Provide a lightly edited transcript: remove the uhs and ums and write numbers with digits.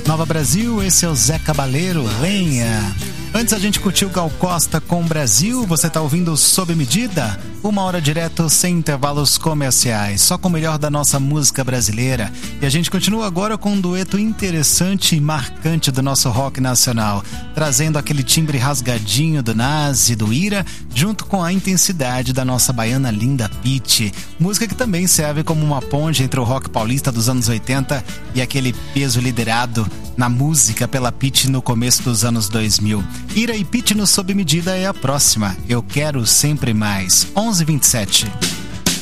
Nova Brasil, esse é o Zé Cabaleiro, Lenha. Antes a gente curtiu Gal Costa com Brasil, você tá ouvindo Sob Medida? 1 hora direto, sem intervalos comerciais, só com o melhor da nossa música brasileira. E a gente continua agora com um dueto interessante e marcante do nosso rock nacional, trazendo aquele timbre rasgadinho do Nas e do Ira, junto com a intensidade da nossa baiana linda Pitty. Música que também serve como uma ponte entre o rock paulista dos anos 80 e aquele peso liderado na música pela Pitty no começo dos anos 2000. Ira e Pitty no Sob Medida é a próxima. Eu Quero Sempre Mais. 11h27.